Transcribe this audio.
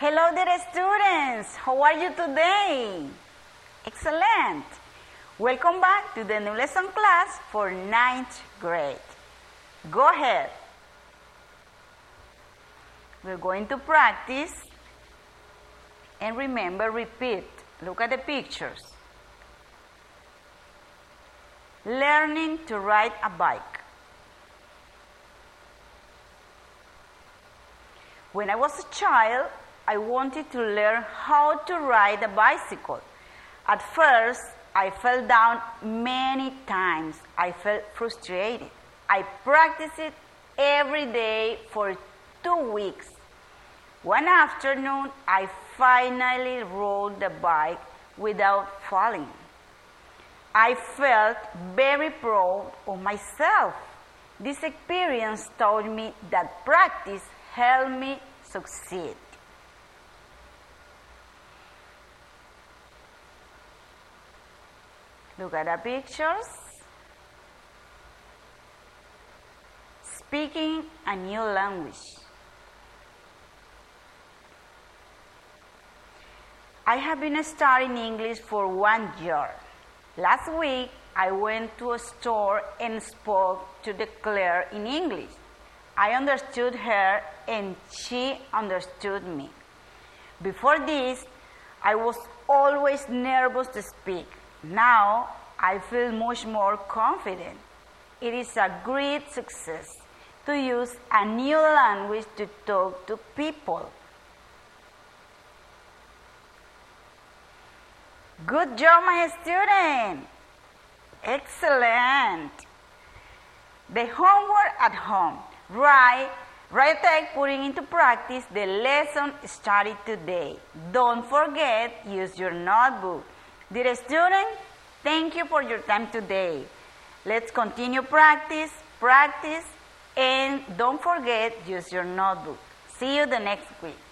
Hello, dear students. How are you today? Excellent. Welcome back to the new lesson class for 9th grade. Go ahead. We're going to practice and remember, repeat. Look at the pictures. Learning to ride a bike. When I was a child, I wanted to learn how to ride a bicycle. At first, I fell down many times. I felt frustrated. I practiced it every day for 2 weeks. One afternoon, I finally rode the bike without falling. I felt very proud of myself. This experience taught me that practice helped me succeed. Look at the pictures. Speaking a new language. I have been studying English for 1 year. Last week, I went to a store and spoke to Claire in English. I understood her and she understood me. Before this, I was always nervous to speak. Now, I feel much more confident. It is a great success to use a new language to talk to people. Good job, my student. Excellent. The homework at home. Write putting into practice the lesson studied today. Don't forget, use your notebook. Dear student, thank you for your time today. Let's continue practice, and don't forget, use your notebook. See you the next week.